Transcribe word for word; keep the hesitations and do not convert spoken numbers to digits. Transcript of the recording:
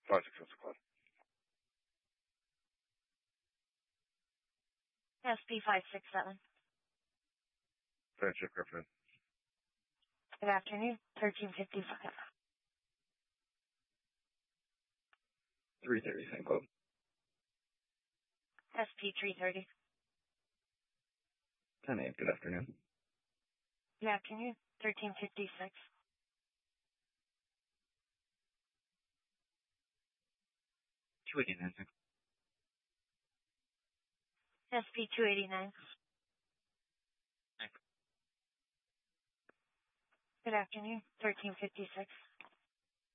five six six o'clock. S P five six seven. Friendship Griffin. Good afternoon. thirteen fifty-five. three thirty, Saint Club. S P three thirty. ten eight, good afternoon. Good afternoon. thirteen fifty-six. two eighty-nine, Saint S P two eighty-nine. Thanks. Good afternoon. thirteen fifty-six.